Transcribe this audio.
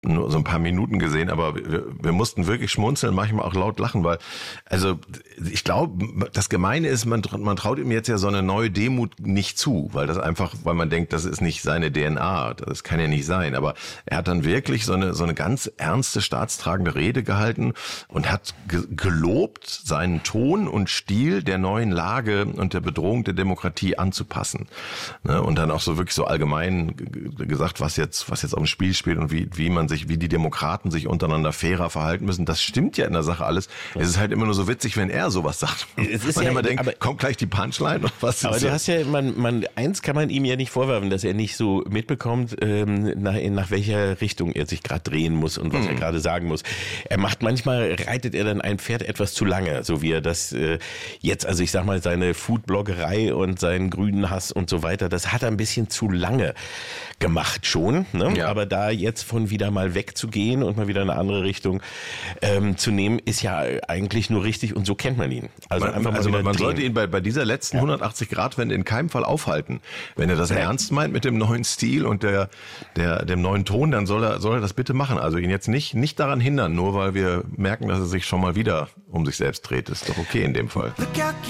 nur so ein paar Minuten gesehen, aber wir mussten wirklich schmunzeln, manchmal auch laut lachen, weil, also ich glaube, das Gemeine ist, man traut ihm jetzt ja so eine neue Demut nicht zu, weil weil man denkt, das ist nicht seine DNA, das kann ja nicht sein, aber er hat dann wirklich so eine ganz ernste, staatstragende Rede gehalten und hat gelobt, seinen Ton und Stil der neuen Lage und der Bedrohung der Demokratie anzupassen. Ne? Und dann auch so wirklich so allgemein gesagt, was jetzt auf dem Spiel spielt und wie die Demokraten sich untereinander fairer verhalten müssen. Das stimmt ja in der Sache alles. Es ist halt immer nur so witzig, wenn er sowas sagt. Es ist man ja, immer denkt, kommt gleich die Punchline oder was? Aber du hast ja, eins kann man ihm ja nicht vorwerfen, dass er nicht so mitbekommt, nach welcher Richtung er sich gerade drehen muss und was er gerade sagen muss. Manchmal reitet er dann ein Pferd etwas zu lange, so wie er das jetzt, also ich sag mal, seine Foodbloggerei und seinen grünen Hass und so weiter, das hat er ein bisschen zu lange gemacht schon, ne? Ja. Aber da jetzt von wieder mal wegzugehen und mal wieder eine andere Richtung zu nehmen, ist ja eigentlich nur richtig und so kennt man ihn. Man sollte ihn bei dieser letzten 180-Grad-Wende in keinem Fall aufhalten. Wenn er das ernst meint mit dem neuen Stil und dem neuen Ton, dann soll er das bitte machen. Also ihn jetzt nicht daran hindern, nur weil wir merken, dass er sich schon mal wieder um sich selbst dreht. Ist doch okay in dem Fall.